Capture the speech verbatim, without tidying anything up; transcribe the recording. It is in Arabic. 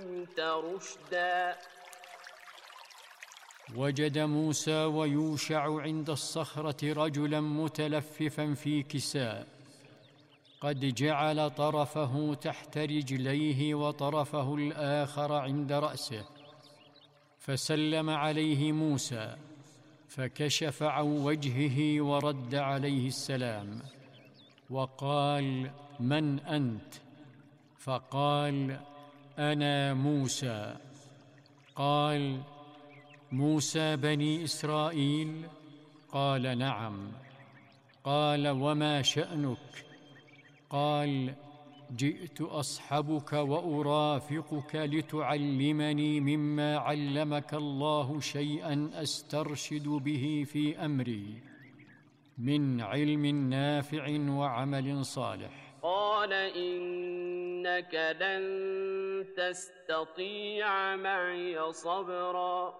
علمت رشدا. وجد موسى ويوشع عند الصخرة رجلا متلففا في كساء، قد جعل طرفه تحت رجليه وطرفه الآخر عند رأسه، فسلم عليه موسى فكشف عن وجهه ورد عليه السلام، وقال: من أنت؟ فقال: أنا موسى. قال: موسى بني إسرائيل؟ قال: نعم. قال: وما شأنك؟ قال: جئت أصحبك وأرافقك لتعلمني مما علمك الله شيئا أسترشد به في أمري من علم نافع وعمل صالح. قال إنك لن تستطيع معي صبرا.